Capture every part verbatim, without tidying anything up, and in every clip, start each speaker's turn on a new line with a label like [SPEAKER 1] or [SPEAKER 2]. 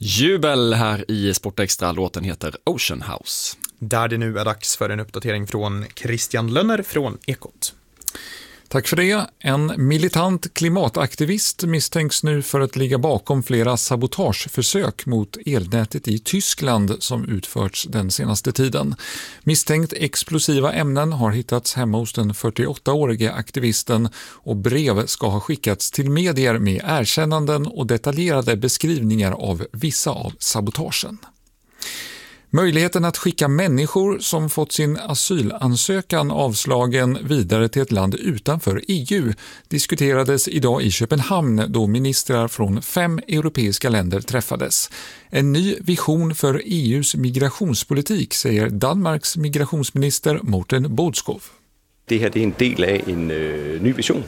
[SPEAKER 1] Jubel här i Sportextra, låten heter Ocean House.
[SPEAKER 2] Där det nu är dags för en uppdatering från Christian Lönner från Ekot.
[SPEAKER 3] Tack för det. En militant klimataktivist misstänks nu för att ligga bakom flera sabotageförsök mot elnätet i Tyskland som utförts den senaste tiden. Misstänkt explosiva ämnen har hittats hemma hos den fyrtioåttaårige aktivisten och brev ska ha skickats till medier med erkännanden och detaljerade beskrivningar av vissa av sabotagen. Möjligheten att skicka människor som fått sin asylansökan avslagen vidare till ett land utanför E U diskuterades idag i Köpenhamn då ministrar från fem europeiska länder träffades. En ny vision för E U:s migrationspolitik, säger Danmarks migrationsminister Morten Bodskov.
[SPEAKER 4] Det här är en del av en uh, ny vision.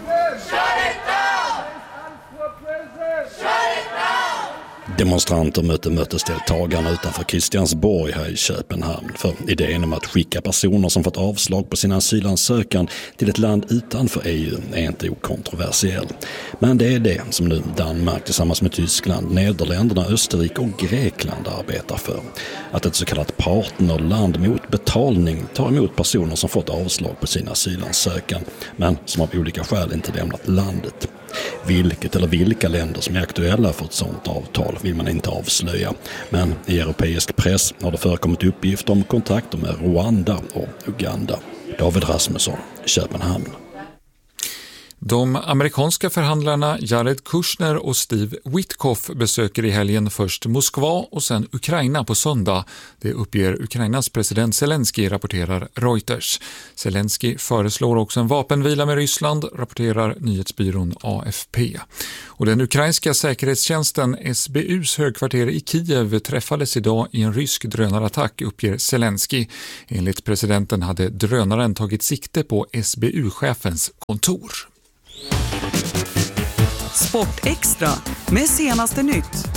[SPEAKER 5] Demonstranter mötte mötesdeltagarna utanför Christiansborg här i Köpenhamn för idén om att skicka personer som fått avslag på sin asylansökan till ett land utanför E U är inte okontroversiell. Men det är det som nu Danmark tillsammans med Tyskland, Nederländerna, Österrike och Grekland arbetar för. Att ett så kallat partnerland mot betalning tar emot personer som fått avslag på sin asylansökan men som av olika skäl inte lämnat landet. Vilket eller vilka länder som är aktuella för ett sådant avtal vill man inte avslöja. Men i europeisk press har det förekommit uppgifter om kontakter med Rwanda och Uganda. David Rasmusson, Köpenhamn.
[SPEAKER 3] De amerikanska förhandlarna Jared Kushner och Steve Witkoff besöker i helgen först Moskva och sen Ukraina på söndag. Det uppger Ukrainas president Zelensky, rapporterar Reuters. Zelensky föreslår också en vapenvila med Ryssland, rapporterar nyhetsbyrån A F P. Och den ukrainska säkerhetstjänsten S B U:s högkvarter i Kiev träffades idag i en rysk drönarattack, uppger Zelensky. Enligt presidenten hade drönaren tagit sikte på S B U-chefens kontor.
[SPEAKER 6] Sportextra med senaste nytt.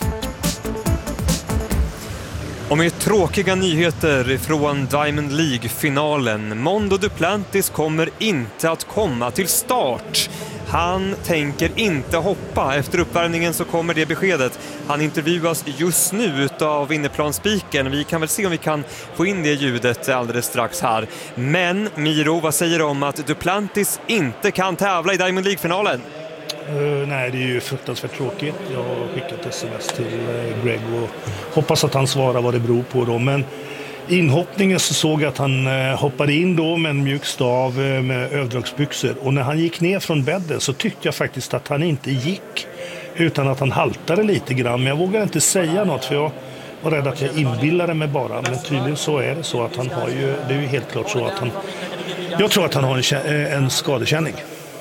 [SPEAKER 7] Och med tråkiga nyheter från Diamond League-finalen. Mondo Duplantis kommer inte att komma till start. Han tänker inte hoppa. Efter uppvärmningen så kommer det beskedet. Han intervjuas just nu av inneplansspiken. Vi kan väl se om vi kan få in det ljudet alldeles strax här. Men Miro, vad säger du om att Duplantis inte kan tävla i Diamond League-finalen?
[SPEAKER 8] Uh, nej, det är ju fruktansvärt tråkigt. Jag har skickat sms till uh, Greg och hoppas att han svarar vad det beror på då. Men inhoppningen så såg jag att han uh, hoppade in då med en mjuk stav uh, med överdragsbyxor. Och när han gick ner från bädden så tyckte jag faktiskt att han inte gick utan att han haltade lite grann. Men jag vågar inte säga något för jag var rädd att jag inbillade mig bara. Men tydligen så är det så att han har ju, det är ju helt klart så att han, jag tror att han har en, en skadekänning.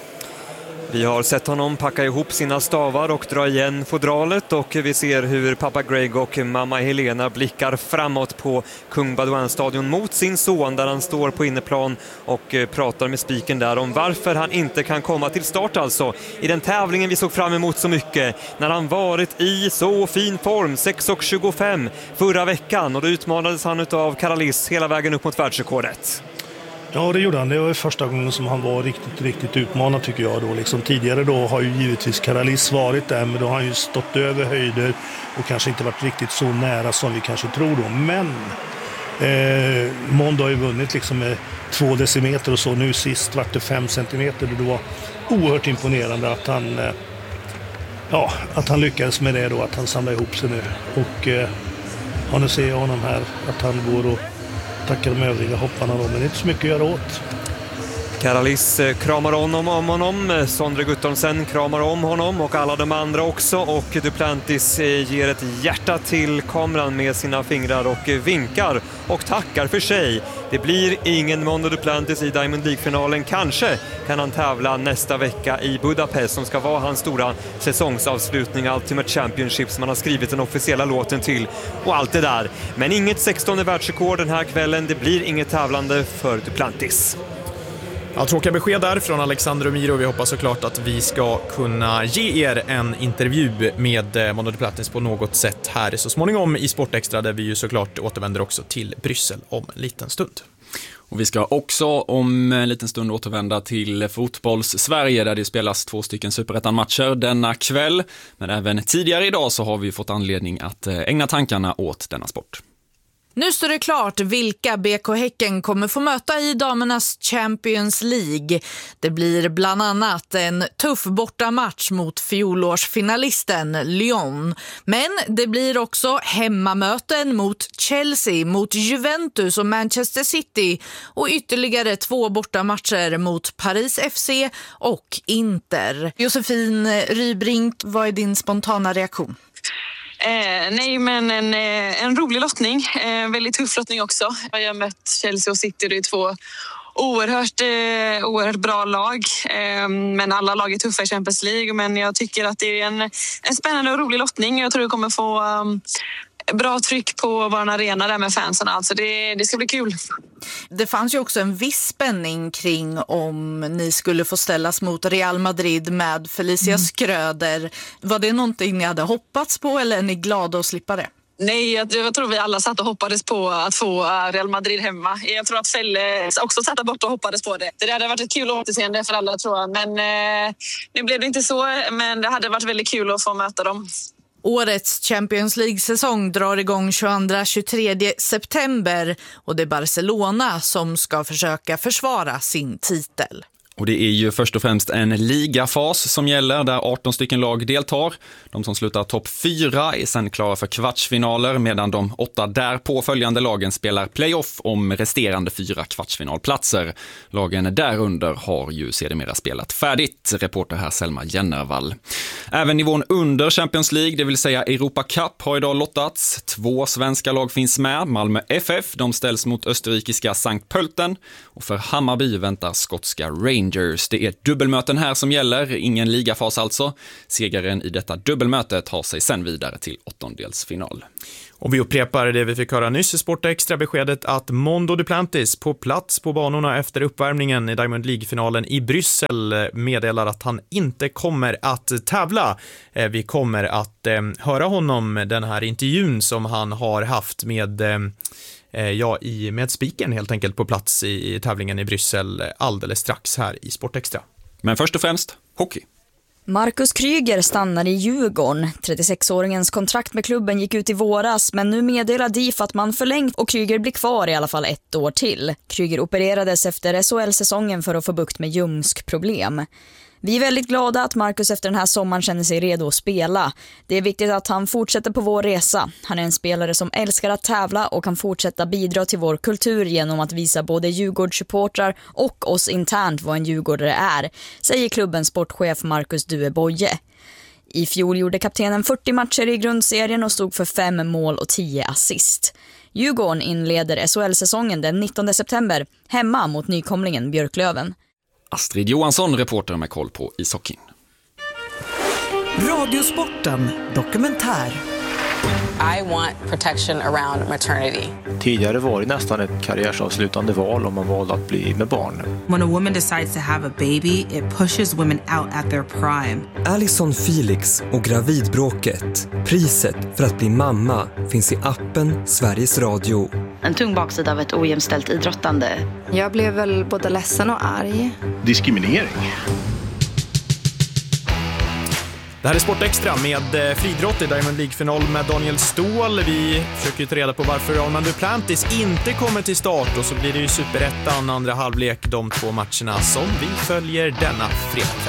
[SPEAKER 7] Vi har sett honom packa ihop sina stavar och dra igen fodralet och vi ser hur pappa Greg och mamma Helena blickar framåt på Kung Baudouin-stadion mot sin son där han står på inneplan och pratar med spiken där om varför han inte kan komma till start alltså i den tävlingen vi såg fram emot så mycket när han varit i så fin form, sex tjugofem förra veckan och då utmanades han av Karalis hela vägen upp mot världsrekordet.
[SPEAKER 8] Ja, det gjorde han. Det var första gången som han var riktigt, riktigt utmanad tycker jag då. Liksom, tidigare då har ju givetvis Karalis varit där, men då har han ju stått över höjder och kanske inte varit riktigt så nära som vi kanske tror då. Men eh, Mondo har ju vunnit liksom med två decimeter och så. Nu sist vart det fem centimeter. Det var oerhört imponerande att han, eh, ja, att han lyckades med det då, att han samlade ihop sig nu. Och eh, ja, nu ser jag honom här, att han går och tackar de övriga hopparna då, men det är inte så mycket att göra åt.
[SPEAKER 7] Karalis kramar honom om honom, Sondre Guttormsen kramar om honom och alla de andra också och Duplantis ger ett hjärta till kameran med sina fingrar och vinkar och tackar för sig. Det blir ingen Mondo Duplantis i Diamond League-finalen. Kanske kan han tävla nästa vecka i Budapest som ska vara hans stora säsongsavslutning, Ultimate Championship som han har skrivit den officiella låten till och allt det där. Men inget sextonde världsrekord den här kvällen, det blir inget tävlande för Duplantis.
[SPEAKER 2] Ja, tråkiga besked där från Alexander och Miro. Vi hoppas såklart att vi ska kunna ge er en intervju med Mondo Duplantis på något sätt här så småningom i Sportextra där vi ju såklart återvänder också till Bryssel om en liten stund.
[SPEAKER 1] Och vi ska också om en liten stund återvända till fotbolls-Sverige där det spelas två stycken superettan-matcher denna kväll. Men även tidigare idag så har vi fått anledning att ägna tankarna åt denna sport.
[SPEAKER 9] Nu står det klart vilka B K Häcken kommer få möta i damernas Champions League. Det blir bland annat en tuff bortamatch mot fjolårsfinalisten Lyon. Men det blir också hemmamöten mot Chelsea, mot Juventus och Manchester City och ytterligare två bortamatcher mot Paris F C och Inter. Josefin Rybrink, vad är din spontana reaktion?
[SPEAKER 10] Eh, nej, men en, en rolig lottning. Eh, väldigt tuff lottning också. Jag har mött Chelsea och City, det är två oerhört, eh, oerhört bra lag. Eh, men alla lag är tuffa i Champions League. Men jag tycker att det är en, en spännande och rolig lottning. Jag tror det kommer få um, bra tryck på vår arena där med fansen. Alltså det, det ska bli kul.
[SPEAKER 9] Det fanns ju också en viss spänning kring om ni skulle få ställas mot Real Madrid med Felicia mm. Skröder. Var det någonting ni hade hoppats på eller är ni glada att slippa det?
[SPEAKER 10] Nej, jag, jag tror vi alla satt och hoppades på att få Real Madrid hemma. Jag tror att Felle också satt bort och hoppades på det. Det hade varit ett kul återseende för alla, tror jag. Men eh, nu blev det inte så, men det hade varit väldigt kul att få möta dem.
[SPEAKER 9] Årets Champions League-säsong drar igång tjugoandra till tjugotredje september och det är Barcelona som ska försöka försvara sin titel.
[SPEAKER 1] Och det är ju först och främst en ligafas som gäller där arton stycken lag deltar. De som slutar topp fyra är sen klara för kvartsfinaler medan de åtta därpå följande lagen spelar playoff om resterande fyra kvartsfinalplatser. Lagen därunder har ju sedermera spelat färdigt, reporter här Selma Jennervall. Även nivån under Champions League, det vill säga Europa Cup, har idag lottats. Två svenska lag finns med, Malmö F F, de ställs mot österrikiska Sankt Pölten och för Hammarby väntar skotska Rangers. Det är dubbelmöten här som gäller, ingen ligafas alltså. Segaren i detta dubbelmöte tar sig sen vidare till åttondelsfinal.
[SPEAKER 2] Och vi upprepar det vi fick höra nyss i Sport Extra beskedet att Mondo Duplantis på plats på banorna efter uppvärmningen i Diamond League-finalen i Bryssel meddelar att han inte kommer att tävla. Vi kommer att höra honom den här intervjun som han har haft med... Ja, i, med spiken helt enkelt på plats i, i tävlingen i Bryssel alldeles strax här i Sport Extra.
[SPEAKER 1] Men först och främst, hockey.
[SPEAKER 11] Marcus Kryger stannar i Djurgården. trettiosexåringens kontrakt med klubben gick ut i våras, men nu meddelar D I F att man förlängt och Kryger blir kvar i alla fall ett år till. Kryger opererades efter S H L-säsongen för att få bukt med ljumskproblem. Vi är väldigt glada att Marcus efter den här sommaren känner sig redo att spela. Det är viktigt att han fortsätter på vår resa. Han är en spelare som älskar att tävla och kan fortsätta bidra till vår kultur genom att visa både Djurgårdssupportrar och oss internt vad en djurgårdare är, säger klubbens sportchef Marcus Due Boye. I fjol gjorde kaptenen fyrtio matcher i grundserien och stod för fem mål och tio assist. Djurgården inleder S H L-säsongen den nittonde september hemma mot nykomlingen Björklöven.
[SPEAKER 1] Astrid Johansson, reporter med koll på ishockeyn.
[SPEAKER 6] Radiosporten dokumentär.
[SPEAKER 12] I want protection around maternity.
[SPEAKER 13] Tidigare var det nästan ett karriärsavslutande val om man valde att bli med barn.
[SPEAKER 14] When a woman decides to have a baby, it pushes women out at their prime.
[SPEAKER 15] Alison Felix och gravidbråket. Priset för att bli mamma finns i appen Sveriges Radio.
[SPEAKER 16] En tung baksida av ett ojämställt idrottande.
[SPEAKER 17] Jag blev väl både ledsen och arg.
[SPEAKER 13] Diskriminering.
[SPEAKER 2] Det här är Sport Extra med friidrott i Diamond League-final med Daniel Ståhl. Vi försöker ta reda på varför Armand Duplantis inte kommer till start och så blir det ju superettan andra halvlek de två matcherna som vi följer denna fredag.